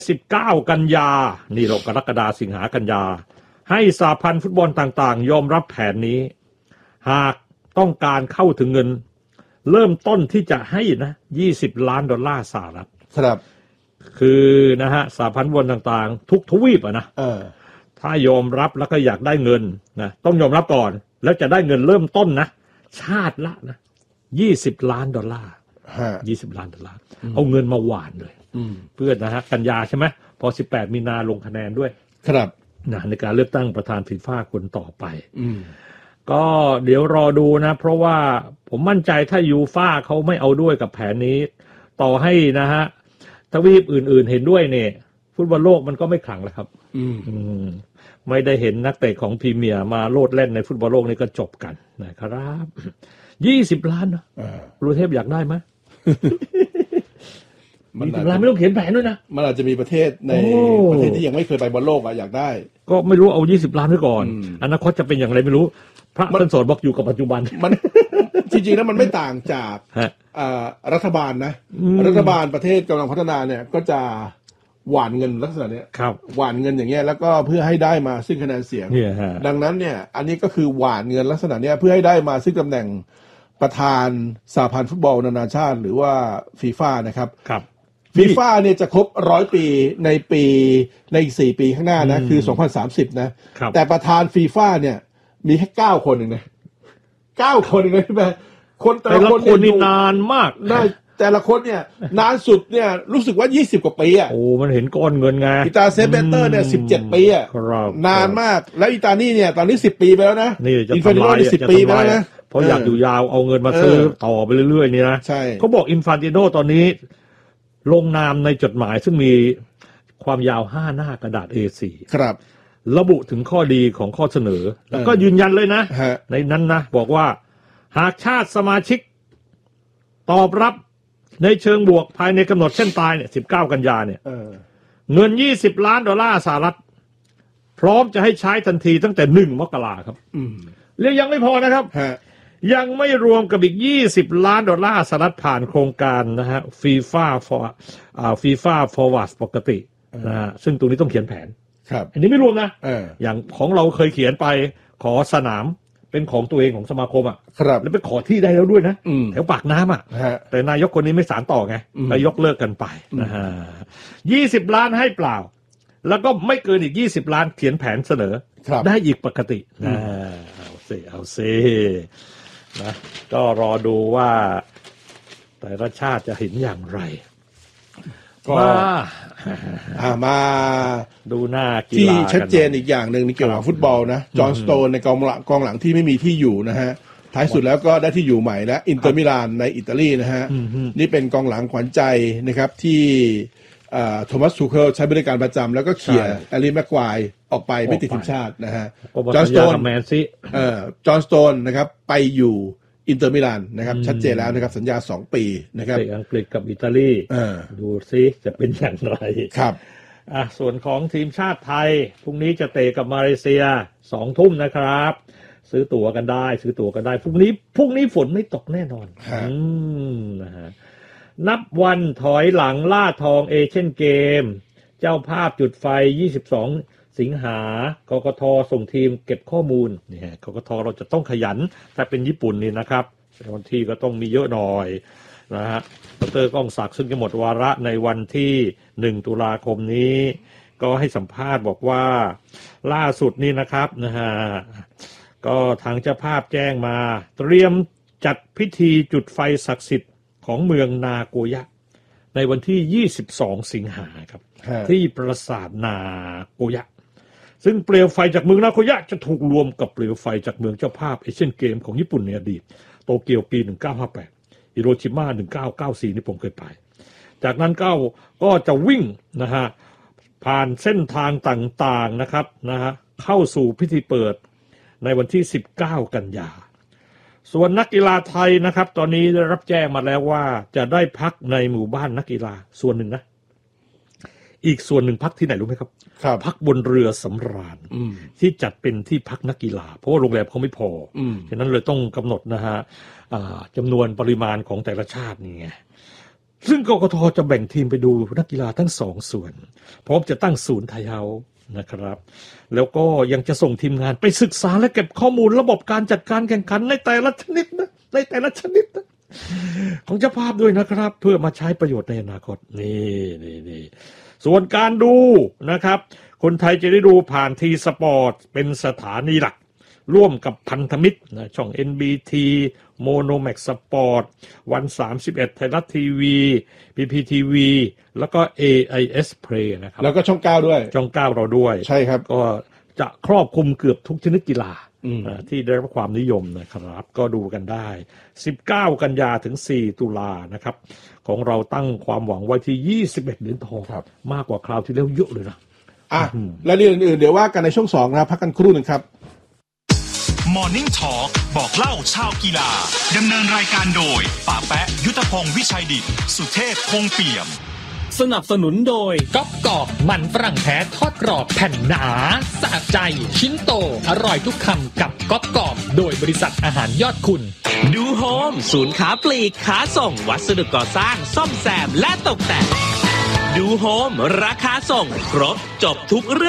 19 กันยานี่เรากรกฎาสิงหากันยาให้สหพันธ์ฟุตบอลต่างๆยอมรับแผนนี้หากต้องการเข้าถึงเงินเริ่มต้นที่จะให้นะ$20 ล้านครับคือนะฮะสหพันธ์ฟุตบอลต่างๆทุกทวีปนะถ้ายอมรับแล้วก็อยากได้เงินนะต้องยอมรับก่อนแล้วจะได้เงินเริ่มต้นนะชาติละนะ$20 ล้าน$20 ล้านเอาเงินมาหว่านเลยเพื่อนะฮะกันยาใช่ไหมพอ18 มีนาลงคะแนนด้วยครับนะในการเลือกตั้งประธานฟีฟ่าคนต่อไปก็เดี๋ยวรอดูนะเพราะว่าผมมั่นใจถ้ายูฟ่าเขาไม่เอาด้วยกับแผนนี้ต่อให้นะฮะทวีปอื่นๆเห็นด้วยเนี่ยฟุตบอลโลกมันก็ไม่ขลังแล้วครับไม่ได้เห็นนักเตะของพรีเมียร์มาโลดเล่นในฟุตบอลโลกนี่ก็จบกันนะครับ$20 ล้านนะกรุงเทพอยากได้ไหม$20 ล้านไม่ต้องเขียนแผนด้วยนะมันอาจจะมีประเทศในประเทศที่ยังไม่เคยไปบอลโลกอยากได้ก็ไม่รู้เอา$20 ล้านไว้ก่อนอนาคตจะเป็นอย่างไรไม่รู้พระท่านสอนบอกอยู่กับปัจจุบันมันจริงๆแล้วมันไม่ต่างจากรัฐบาลนะรัฐบาลประเทศกำลังพัฒนาเนี่ยก็จะหว่านเงินลักษณะนี้หว่านเงินอย่างเงี้ยแล้วก็เพื่อให้ได้มาซึ่งคะแนนเสียงดังนั้นเนี่ยอันนี้ก็คือหว่านเงินลักษณะนี้เพื่อให้ได้มาซึ่งตำแหน่งประธานสหพันธ์ฟุตบอลนานาชาติหรือว่าฟีฟ่านะครับฟีฟ่าเนี่ยจะครบ100 ปีในอีก4 ปีข้างหน้านะคือ2030นะแต่ประธานฟีฟ่าเนี่ยมีแค่9 คนเองนะ9 คนเองนะพี่แม่คนแต่ละคนนี่นานมากแต่ละคนเนี่ยนานสุดเนี่ยรู้สึกว่า20 กว่าปีอ่ะโอ้มันเห็นก้อนเงินไงอิตาเซเบเตอร์เนี่ย17 ปีอ่ะนานมากแล้วอิตานี่เนี่ยตอนนี้10 ปีไปแล้วนะอินฟานติโน่นี่10 ปีไปแล้วนะเพราะอยากอยู่ยาวเอาเงินมาซื้อต่อไปเรื่อยๆนี่นะเขาบอกอินฟานติโน่ตอนนี้ลงนามในจดหมายซึ่งมีความยาว5 หน้ากระดาษ A4 ครับระบุถึงข้อดีของข้อเสนอแล้วก็ยืนยันเลยนะในนั้นนะบอกว่าหากชาติสมาชิกตอบรับในเชิงบวกภายในกำหนดเส้นตายเนี่ย19 กันยาเนี่ยเงิน$20 ล้านพร้อมจะให้ใช้ทันทีตั้งแต่1 มกราคมครับเรียกยังไม่พอนะครับยังไม่รวมกับอีก$20 ล้านผ่านโครงการนะฮะFIFA Forward ปกตินะฮะซึ่งตรงนี้ต้องเขียนแผนอันนี้ไม่รวมนะอย่างของเราเคยเขียนไปขอสนามเป็นของตัวเองของสมาคมอ่ะแล้วไปขอที่ได้แล้วด้วยนะแถวปากน้ำอ่ะแต่นายกคนนี้ไม่สานต่อไงนายกเลิกกันไปนะฮะ$20 ล้านให้เปล่าแล้วก็ไม่เกินอีก$20 ล้านเขียนแผนเสนอได้อีกปกติเอาสินะก็รอดูว่าแต่ละชาติจะเห็นอย่างไรก็มาดูหน้ากีฬาที่ชัดเจนอีกอย่างหนึ่งในเกี่ยวกับฟุตบอลนะจอห์นสโตนในกองหลังที่ไม่มีที่อยู่นะฮะท้ายสุดแล้วก็ได้ที่อยู่ใหม่แล้วอินเตอร์มิลานในอิตาลีนะฮะนี่เป็นกองหลังขวัญใจนะครับที่โทมัส ทูเคิลใช้บริการประจำแล้วก็เขี่ยแอลลี่แม็กควายออกไปไม่ติดทีมชาตินะฮะจอห์นสโตนนะครับไปอยู่อินเตอร์มิลานนะครับชัดเจนแล้วนะครับสัญญา2 ปีนะครับอังกฤษกับอิตาลีดูซิจะเป็นอย่างไรครับส่วนของทีมชาติไทยพรุ่งนี้จะเตะกับมาเลเซีย20 ทุ่มนะครับซื้อตั๋วกันได้พรุ่งนี้ฝนไม่ตกแน่นอนนะฮะนับวันถอยหลังล่าทองเอเชียนเกมเจ้าภาพจุดไฟ22 สิงหากกท.ส่งทีมเก็บข้อมูลเนี่ยกกท.เราจะต้องขยันถ้าเป็นญี่ปุ่นนี่นะครับวันที่ก็ต้องมีเยอะหน่อยนะฮะดร.ก้องศักดิ์ซึ่งจะหมดวาระในวันที่1 ตุลาคมนี้ก็ให้สัมภาษณ์บอกว่าล่าสุดนี่นะครับนะฮะก็ทางเจ้าภาพแจ้งมาเตรียมจัดพิธีจุดไฟศักดิ์สิทธิ์ของเมืองนาโกย่าในวันที่22 สิงหาครับที่ปราสาทนาโกย่าซึ่งเปลวไฟจากเมืองนาโกย่าจะถูกรวมกับเปลวไฟจากเมืองเจ้าภาพเอเชียนเกมของญี่ปุ่นในอดีตโตเกียวปี1958ฮิโรชิมา1994นี่ผมเคยไปจากนั้นก็จะวิ่งนะฮะผ่านเส้นทางต่างๆนะครับนะฮะเข้าสู่พิธีเปิดในวันที่19 กันยาส่วนนักกีฬาไทยนะครับตอนนี้ได้รับแจ้งมาแล้วว่าจะได้พักในหมู่บ้านนักกีฬาส่วนหนึ่งนะอีกส่วนหนึ่งพักที่ไหนรู้ไหมครับพักบนเรือสำราญที่จัดเป็นที่พักนักกีฬาเพราะว่าโรงแรมเขาไม่พอฉะนั้นเลยต้องกำหนดนะฮะจำนวนปริมาณของแต่ละชาตินี่ไงซึ่งกกท.จะแบ่งทีมไปดูนักกีฬาทั้ง2 ส่วนพร้อมจะตั้งศูนย์ไทยเฮาส์นะครับแล้วก็ยังจะส่งทีมงานไปศึกษาและเก็บข้อมูลระบบการจัดการแข่งขันในแต่ละชนิดนะของเจ้าภาพด้วยนะครับเพื่อมาใช้ประโยชน์ในอนาคตนี่ส่วนการดูนะครับคนไทยจะได้ดูผ่านทีสปอร์ตเป็นสถานีหลักร่วมกับพันธมิตรนะช่อง NBT Monomax Sport วัน31ไทยรัฐทีวี PPTV แล้วก็ AIS Play นะครับแล้วก็ช่อง9ด้วยช่อง9เราด้วยใช่ครับก็จะครอบคลุมเกือบทุกชนิดกีฬาที่ได้รับความนิยมนะครับก็ดูกันได้19กันยาถึง4ตุลานะครับของเราตั้งความหวังไว้ที่21เหรียญทองมากกว่าคราวที่แล้วเยอะเลยนะและเรื่องอื่นๆเดี๋ยวว่ากันในช่วง2นะครับพักกันครู่นึงครับ Morning Talk บอกเล่าชาวกีฬาดำเนินรายการโดยป๋าแปะยุทธพงศ์วิชัยดิษฐ์สุเทพคงเปี่ยมสนับสนุนโดยก๊อบกรอบมันฝรั่งแท้ทอดกรอบแผ่นหนาสะใจชิ้นโตอร่อยทุกคำกับก๊อบกรอบโดยบริษัทอาหารยอดคุณดูโฮมศูนย์ค้าปลีกค้าส่งวัสดุก่อสร้างซ่อมแซมและตกแต่งดูโฮมราคาส่งครบจบทุกเรื่อง